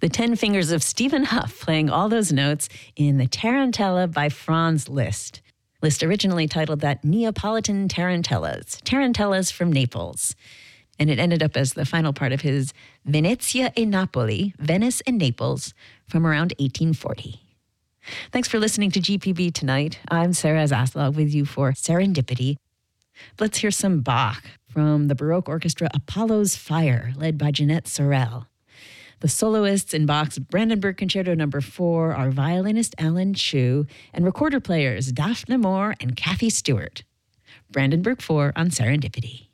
The 10 Fingers of Stephen Huff playing all those notes in the Tarantella by Franz Liszt. Liszt originally titled that Neapolitan Tarantellas from Naples. And it ended up as the final part of his Venezia e Napoli, Venice and Naples, from around 1840. Thanks for listening to GPB tonight. I'm Sarah Zaslog with you for Serendipity. Let's hear some Bach from the Baroque orchestra Apollo's Fire, led by Jeanette Sorel. The soloists in Bach's Brandenburg Concerto No. 4 are violinist Alan Chu and recorder players Daphne Moore and Kathy Stewart. Brandenburg 4 on Serendipity.